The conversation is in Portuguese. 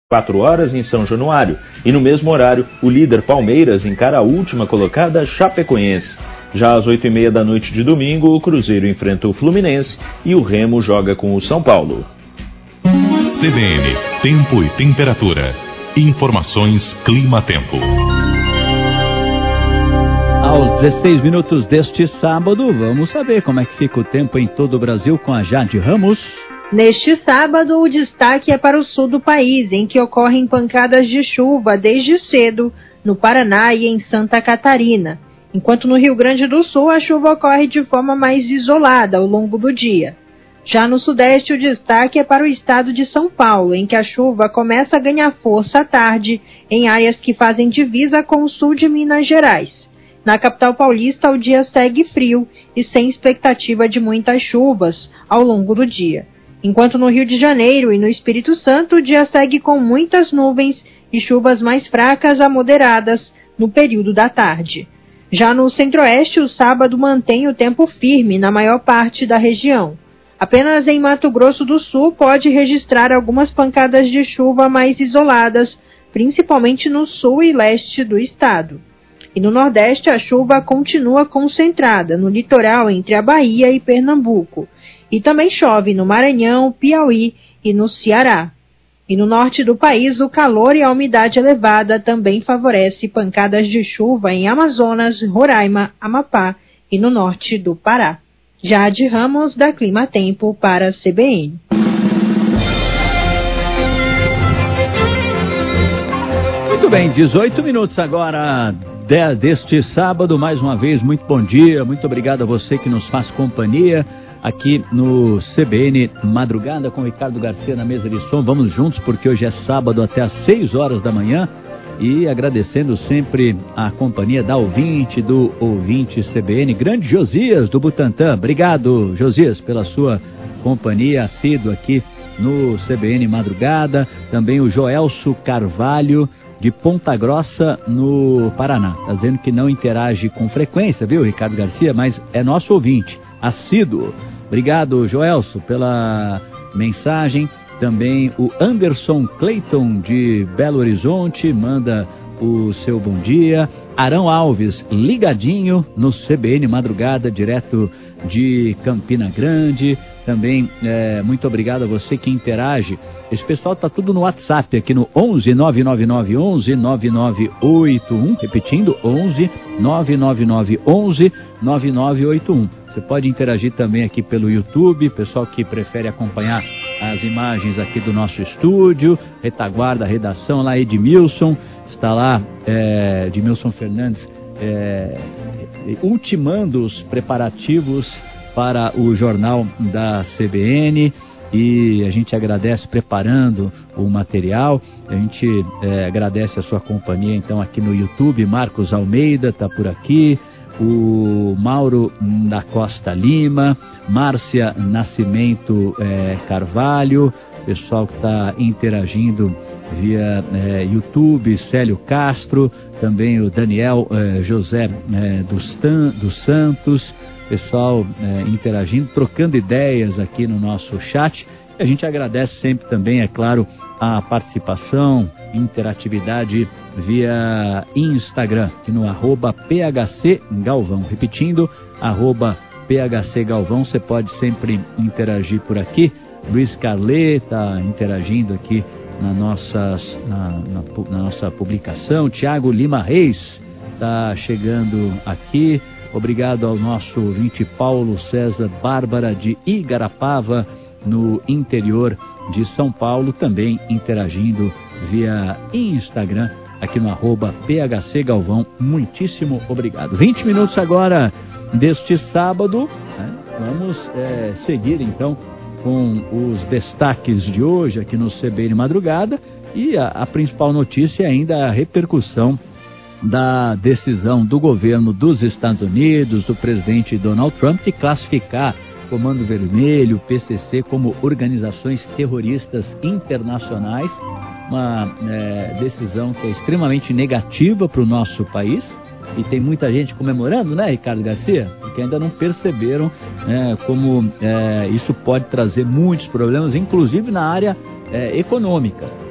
4 horas em São Januário. E no mesmo horário, o líder Palmeiras encara a última colocada Chapecoense. Já às 8h30 da noite de domingo, o Cruzeiro enfrenta o Fluminense e o Remo joga com o São Paulo. CBN, tempo e temperatura. Informações Clima-Tempo. Aos 16 minutos deste sábado, vamos saber como é que fica o tempo em todo o Brasil com a Jade Ramos. Neste sábado, o destaque é para o sul do país, em que ocorrem pancadas de chuva desde cedo, no Paraná e em Santa Catarina. Enquanto no Rio Grande do Sul, a chuva ocorre de forma mais isolada ao longo do dia. Já no Sudeste, o destaque é para o estado de São Paulo, em que a chuva começa a ganhar força à tarde, em áreas que fazem divisa com o sul de Minas Gerais. Na capital paulista, o dia segue frio e sem expectativa de muitas chuvas ao longo do dia. Enquanto no Rio de Janeiro e no Espírito Santo, o dia segue com muitas nuvens e chuvas mais fracas a moderadas no período da tarde. Já no Centro-Oeste, o sábado mantém o tempo firme na maior parte da região. Apenas em Mato Grosso do Sul pode registrar algumas pancadas de chuva mais isoladas, principalmente no sul e leste do estado. E no Nordeste, a chuva continua concentrada no litoral entre a Bahia e Pernambuco. E também chove no Maranhão, Piauí e no Ceará. E no norte do país, o calor e a umidade elevada também favorece pancadas de chuva em Amazonas, Roraima, Amapá e no norte do Pará. Jade Ramos, da Clima-Tempo, para a CBN. Muito bem, 18 minutos agora deste sábado. Mais uma vez, muito bom dia, muito obrigado a você que nos faz companhia aqui no CBN Madrugada com Ricardo Garcia na mesa de som. Vamos juntos porque hoje é sábado até às 6 horas da manhã e agradecendo sempre a companhia da ouvinte, do ouvinte CBN, grande Josias do Butantã. Obrigado, Josias, pela sua companhia assídua aqui no CBN Madrugada. Também o Joelso Carvalho de Ponta Grossa, no Paraná. Está dizendo que não interage com frequência, viu, Ricardo Garcia, mas é nosso ouvinte assíduo. Obrigado, Joelso, pela mensagem. Também o Anderson Clayton de Belo Horizonte manda o seu bom dia. Arão Alves, ligadinho no CBN Madrugada, direto de Campina Grande. Também muito obrigado a você que interage. Esse pessoal tá tudo no WhatsApp aqui no 11 999 11 9981, repetindo 11 999 11 9981. Você pode interagir também aqui pelo YouTube, pessoal que prefere acompanhar as imagens aqui do nosso estúdio, retaguarda, redação lá, Edmilson, está lá, Edmilson Fernandes, ultimando os preparativos para o jornal da CBN, e a gente agradece preparando o material. A gente agradece a sua companhia então aqui no YouTube. Marcos Almeida está por aqui, o Mauro da Costa Lima, Márcia Nascimento Carvalho, pessoal que está interagindo via YouTube, Célio Castro, também o Daniel José dos Santos, pessoal interagindo, trocando ideias aqui no nosso chat. A gente agradece sempre também, é claro, a participação, interatividade via Instagram, aqui no @PHC Galvão. Repetindo, @PHC Galvão, você pode sempre interagir por aqui. Luiz Carlê está interagindo aqui na nossa publicação. Tiago Lima Reis está chegando aqui. Obrigado ao nosso ouvinte Paulo César Bárbara de Igarapava, no interior de São Paulo, também interagindo via Instagram, aqui no @PHC Galvão. Muitíssimo obrigado. 20 minutos agora deste sábado, vamos seguir então com os destaques de hoje aqui no CBN Madrugada, e a principal notícia é ainda a repercussão da decisão do governo dos Estados Unidos, do presidente Donald Trump, de classificar Comando Vermelho, PCC, como organizações terroristas internacionais. Uma decisão que é extremamente negativa para o nosso país, e tem muita gente comemorando, né, Ricardo Garcia? Porque ainda não perceberam como isso pode trazer muitos problemas, inclusive na área econômica.